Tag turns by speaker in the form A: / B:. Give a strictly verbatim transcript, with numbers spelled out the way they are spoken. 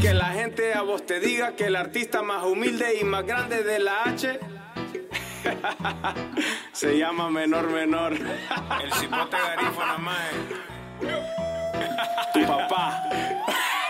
A: que la gente a vos te diga que el artista más humilde y más grande de la H se llama Menor Menor.
B: El cipote garifo nada más.